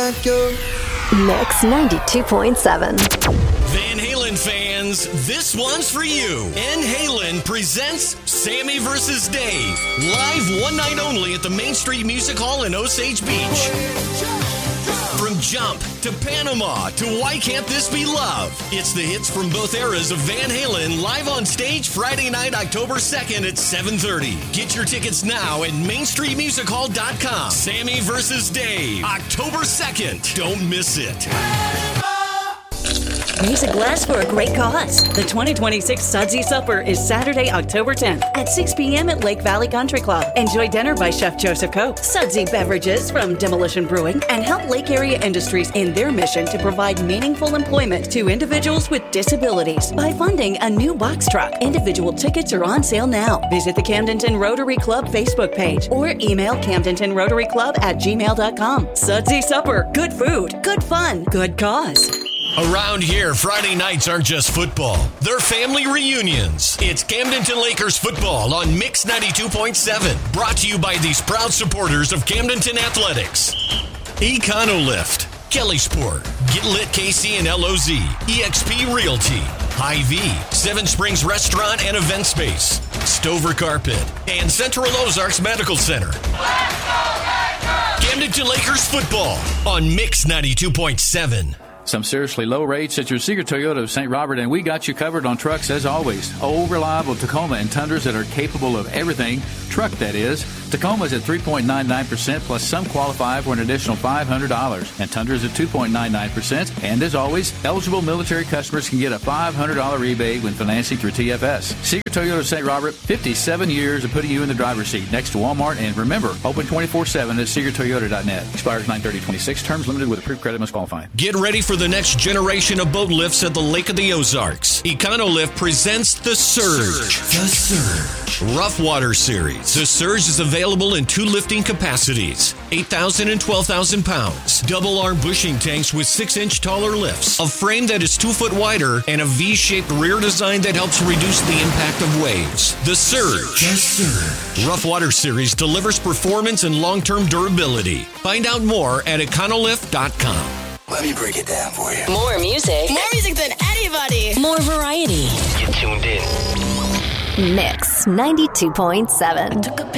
not go. Mix 92.7. Van Halen fans, this one's for you. Van Halen presents Sammy vs. Dave. Live one night only at the Main Street Music Hall in Osage Beach. From Jump to Panama to Why Can't This Be Love? It's the hits from both eras of Van Halen live on stage Friday night, October 2nd at 7:30. Get your tickets now at MainStreetMusicHall.com. Sammy vs. Dave, October 2nd. Don't miss it. Raise a glass for a great cause. The 2026 Sudsy Supper is Saturday, October 10th at 6 p.m. at Lake Valley Country Club. Enjoy dinner by Chef Joseph Cope, Sudsy beverages from Demolition Brewing, and help Lake Area Industries in their mission to provide meaningful employment to individuals with disabilities by funding a new box truck. Individual tickets are on sale now. Visit the Camdenton Rotary Club Facebook page or email CamdentonRotaryClub@gmail.com. Sudsy Supper. Good food, good fun, good cause. Around here, Friday nights aren't just football. They're family reunions. It's Camdenton Lakers football on Mix 92.7. Brought to you by these proud supporters of Camdenton Athletics. Econolift, Kelly Sport, Get Lit KC and LOZ, EXP Realty, Hy-Vee, Seven Springs Restaurant and Event Space, Stover Carpet, and Central Ozarks Medical Center. Camdenton Lakers football on Mix 92.7. Some seriously low rates at your Seeger Toyota of St. Robert, and we got you covered on trucks as always. Old, reliable Tacoma and Tundras that are capable of everything. Truck, that is. Tacoma's at 3.99%, plus some qualify for an additional $500. And Tundra's at 2.99%. And as always, eligible military customers can get a $500 rebate when financing through TFS. Seeger Toyota of St. Robert, 57 years of putting you in the driver's seat next to Walmart. And remember, open 24/7 at SeegerToyota.net. Expires 9/30/26. Terms limited with approved credit must qualify. Get ready for the next generation of boat lifts at the Lake of the Ozarks. Econolift presents the Surge. The Surge. Rough Water Series. The Surge is available in two lifting capacities, 8,000 and 12,000 pounds. Double arm bushing tanks with 6-inch taller lifts, a frame that is 2 foot wider, and a V-shaped rear design that helps reduce the impact of waves. The Surge. The Surge. Rough Water Series delivers performance and long-term durability. Find out more at econolift.com. Let me break it down for you. More music. More music than anybody. More variety. You tuned in. Mix 92.7.